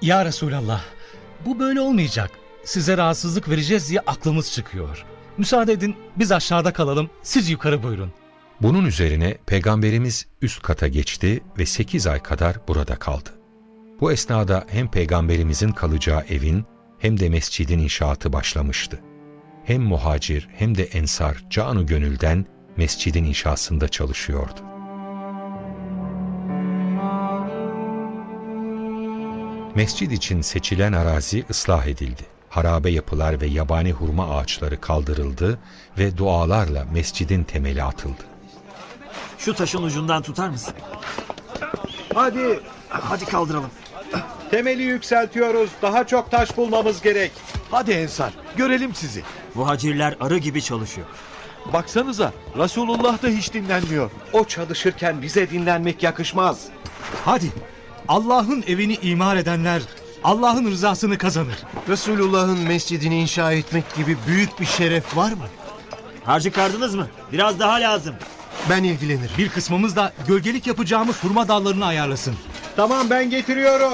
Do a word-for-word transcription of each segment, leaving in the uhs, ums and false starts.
Ya Resulallah, bu böyle olmayacak. Size rahatsızlık vereceğiz diye aklımız çıkıyor. Müsaade edin, biz aşağıda kalalım, siz yukarı buyurun. Bunun üzerine Peygamberimiz üst kata geçti ve sekiz ay kadar burada kaldı. Bu esnada hem Peygamberimizin kalacağı evin hem de mescidin inşaatı başlamıştı. Hem muhacir hem de ensar canı gönülden mescidin inşasında çalışıyordu. Mescid için seçilen arazi ıslah edildi. Harabe yapılar ve yabani hurma ağaçları kaldırıldı ve dualarla mescidin temeli atıldı. Şu taşın ucundan tutar mısın? Hadi, hadi kaldıralım. Temeli yükseltiyoruz. Daha çok taş bulmamız gerek. Hadi Ensar, görelim sizi. Muhacirler arı gibi çalışıyor. Baksanıza, Resulullah da hiç dinlenmiyor. O çalışırken bize dinlenmek yakışmaz. Hadi, Allah'ın evini imar edenler Allah'ın rızasını kazanır. Resulullah'ın mescidini inşa etmek gibi büyük bir şeref var mı? Harcı kardınız mı? Biraz daha lazım. Ben ilgilenirim. Bir kısmımız da gölgelik yapacağımız hurma dallarını ayarlasın. Tamam, ben getiriyorum.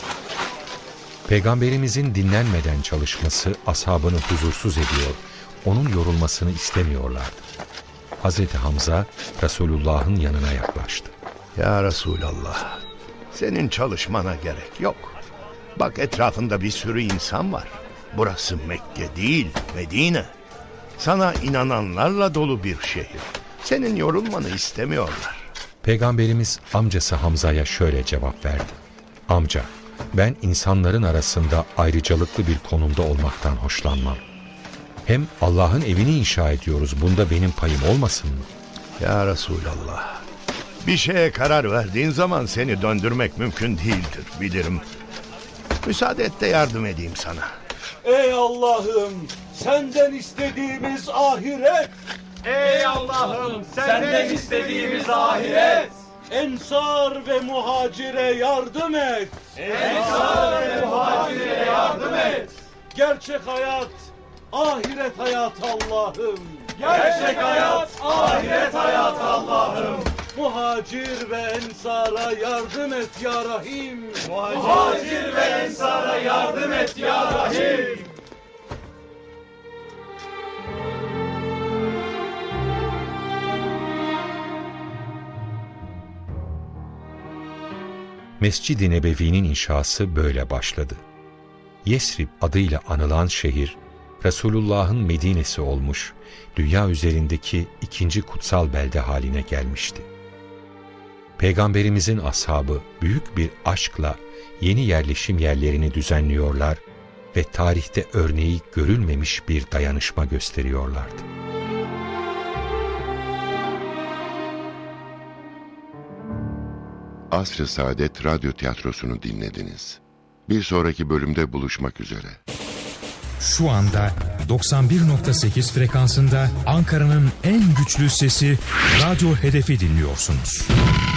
Peygamberimizin dinlenmeden çalışması ashabını huzursuz ediyor, onun yorulmasını istemiyorlardı. Hazreti Hamza Resulullah'ın yanına yaklaştı. Ya Resulallah, senin çalışmana gerek yok. Bak, etrafında bir sürü insan var. Burası Mekke değil, Medine. Sana inananlarla dolu bir şehir. Senin yorulmanı istemiyorlar. Peygamberimiz amcası Hamza'ya şöyle cevap verdi. Amca, ben insanların arasında ayrıcalıklı bir konumda olmaktan hoşlanmam. Hem Allah'ın evini inşa ediyoruz, bunda benim payım olmasın mı? Ya Resulallah, bir şeye karar verdiğin zaman seni döndürmek mümkün değildir, bilirim. Müsaade et de yardım edeyim sana. Ey Allah'ım, senden istediğimiz ahiret. Ey Allah'ım, senden istediğimiz ahiret. Ensar ve muhacire yardım et. Ensar ve muhacire yardım et. Gerçek hayat, ahiret hayat Allah'ım. Gerçek hayat, ahiret hayat Allah'ım. Muhacir ve ensara yardım et ya Rahim. Muhacir ve ensara yardım et ya Rahim. Mescid-i Nebevi'nin inşası böyle başladı. Yesrib adıyla anılan şehir, Resulullah'ın Medine'si olmuş, dünya üzerindeki ikinci kutsal belde haline gelmişti. Peygamberimizin ashabı büyük bir aşkla yeni yerleşim yerlerini düzenliyorlar ve tarihte örneği görülmemiş bir dayanışma gösteriyorlardı. Asr-ı Saadet Radyo Tiyatrosu'nu dinlediniz. Bir sonraki bölümde buluşmak üzere. Şu anda doksan bir nokta sekiz frekansında Ankara'nın en güçlü sesi Radyo Hedef'i dinliyorsunuz.